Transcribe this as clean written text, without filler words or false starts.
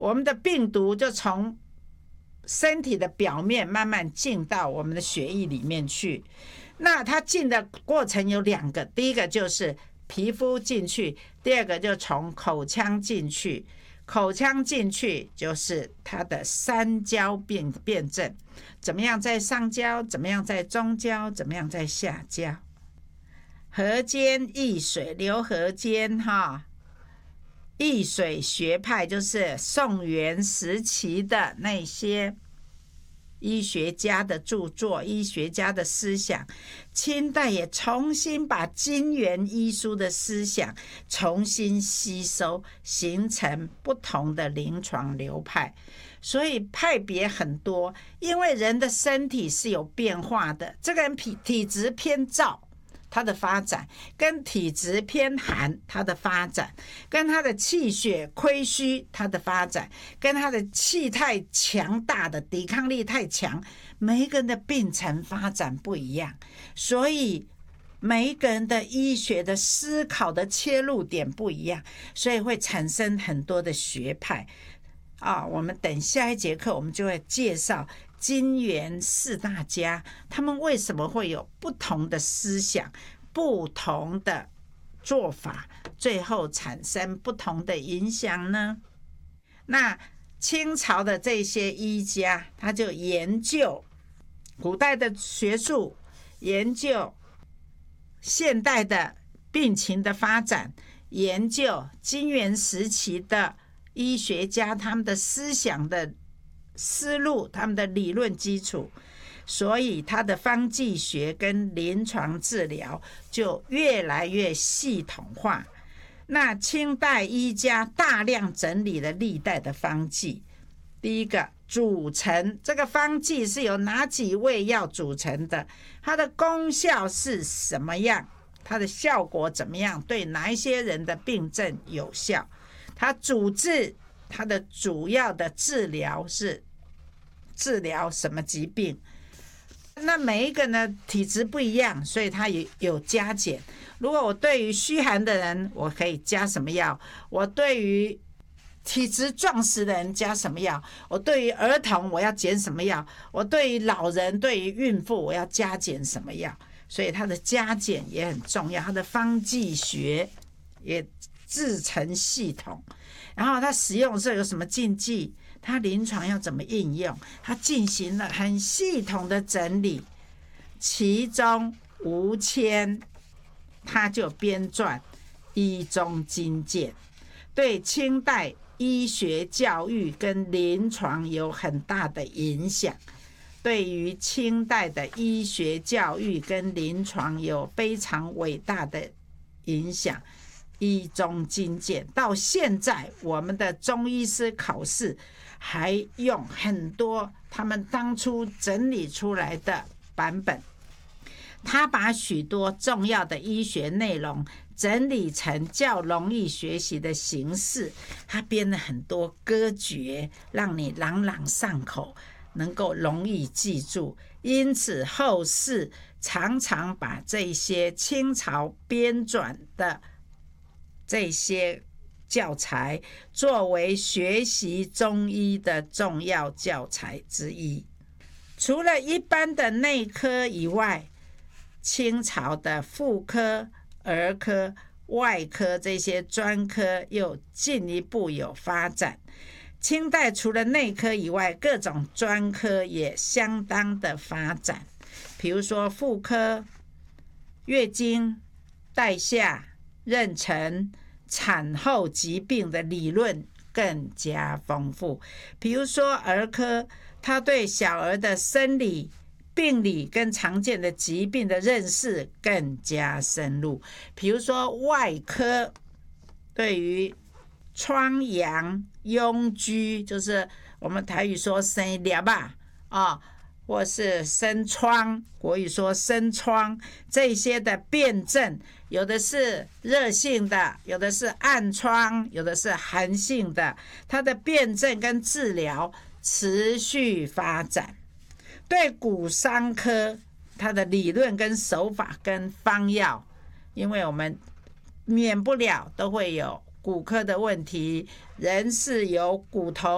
我们的病毒就从身体的表面慢慢进到我们的血液里面去。那它进的过程有2个，第一个就是皮肤进去，第二个就从口腔进去。口腔进去就是它的三焦辨证，怎么样在上焦，怎么样在中焦，怎么样在下焦。河间易水，流河间哈。易水学派就是宋元时期的那些医学家的著作，医学家的思想。清代也重新把金元医书的思想重新吸收，形成不同的临床流派。所以派别很多，因为人的身体是有变化的，这个人体质偏燥，它的发展跟体质偏寒，它的发展跟他的气血亏虚，它的发展跟他的气太强大的抵抗力太强，每一个人的病程发展不一样，所以每一个人的医学的思考的切入点不一样，所以会产生很多的学派我们等下一节课我们就会介绍金元4大家，他们为什么会有不同的思想，不同的做法，最后产生不同的影响呢？那清朝的这些医家，他就研究古代的学术，研究现代的病情的发展，研究金元时期的医学家他们的思想的思路，他们的理论基础，所以他的方剂学跟临床治疗就越来越系统化。那清代医家大量整理了历代的方剂，第一个组成，这个方剂是由哪几味药组成的，它的功效是什么样，它的效果怎么样，对哪一些人的病症有效，它主治，它的主要的治疗是治疗什么疾病。那每一个呢体质不一样，所以它也有加减。如果我对于虚寒的人我可以加什么药，我对于体质壮实的人加什么药，我对于儿童我要减什么药，我对于老人对于孕妇我要加减什么药，所以它的加减也很重要，它的方剂学也制成系统，然后它使用的时候有什么禁忌，它临床要怎么应用，它进行了很系统的整理。其中吴谦他就编撰《医中经鉴》，对清代医学教育跟临床有很大的影响，对于清代的医学教育跟临床有非常伟大的影响。医中经鉴到现在我们的中医师考试还用很多他们当初整理出来的版本，他把许多重要的医学内容整理成较容易学习的形式，他编了很多歌诀，让你朗朗上口，能够容易记住。因此后世常常把这些清朝编纂的这些教材作为学习中医的重要教材之一。除了一般的内科以外，清朝的妇科、儿科、外科这些专科又进一步有发展。清代除了内科以外，各种专科也相当的发展，比如说妇科、月经、带下、妊娠、产后疾病的理论更加丰富。比如说儿科，他对小儿的生理、病理跟常见的疾病的认识更加深入。比如说外科，对于疮疡、痈疽，就是我们台语说生裂或是生疮，国语说生疮，这些的辨证，有的是热性的，有的是暗疮，有的是寒性的，它的辨证跟治疗持续发展。对骨伤科，它的理论跟手法跟方药，因为我们免不了都会有骨科的问题，人是由骨头